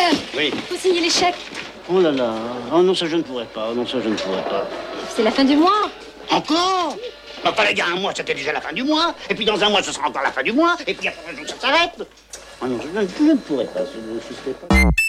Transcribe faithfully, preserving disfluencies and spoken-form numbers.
Inspecteur. Oui. Faut signer les chèques. Oh là là. Oh non, ça je ne pourrais pas. Oh non, ça je ne pourrais pas. C'est la fin du mois. Encore? Enfin, les gars, un mois, c'était déjà la fin du mois. Et puis dans un mois, ce sera encore la fin du mois. Et puis après un jour, ça s'arrête. Oh non, je, je, je ne pourrais pas. Je ne sais pas.